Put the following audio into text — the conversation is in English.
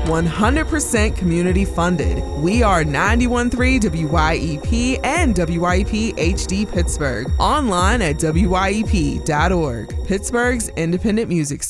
100% community funded. We are 91.3 WYEP and WYEP HD Pittsburgh. Online at WYEP.org. Pittsburgh's independent music